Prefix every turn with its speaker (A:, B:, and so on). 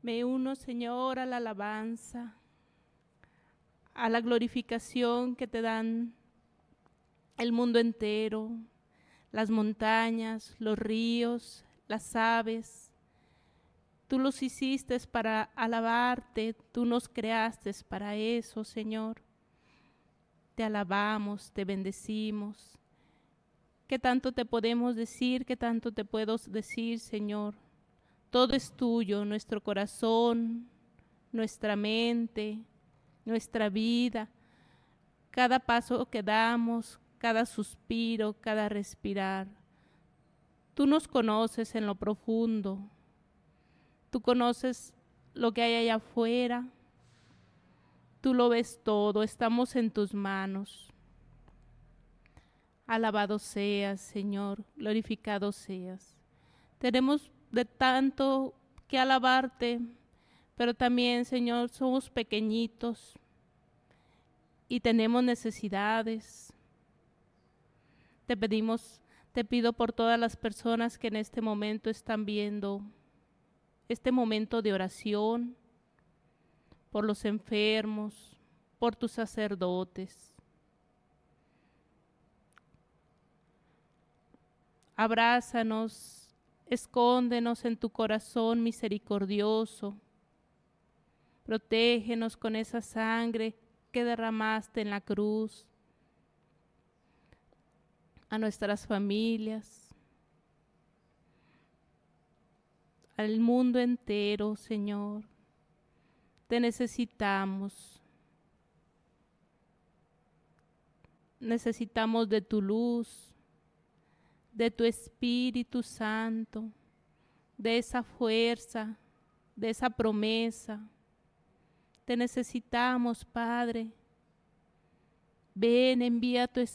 A: Me uno, Señor, a la alabanza, a la glorificación que te dan el mundo entero, las montañas, los ríos, las aves. Tú los hiciste para alabarte, tú nos creaste para eso, Señor. Te alabamos, te bendecimos. ¿Qué tanto te podemos decir? ¿Qué tanto te puedo decir, Señor? Todo es tuyo, nuestro corazón, nuestra mente, nuestra vida, cada paso que damos, cada suspiro, cada respirar. Tú nos conoces en lo profundo. Tú conoces lo que hay allá afuera. Tú lo ves todo, estamos en tus manos. Alabado seas, Señor, glorificado seas. Tenemos de tanto que alabarte, pero también, Señor, somos pequeñitos y tenemos necesidades. Te pido por todas las personas que en este momento están viendo este momento de oración, por los enfermos, por tus sacerdotes. Abrázanos, escóndenos en tu corazón misericordioso. Protégenos con esa sangre que derramaste en la cruz. A nuestras familias, al mundo entero, Señor. Te necesitamos. Necesitamos de tu luz, de tu Espíritu Santo, de esa fuerza, de esa promesa. Te necesitamos, Padre. Ven, envía tu Espíritu.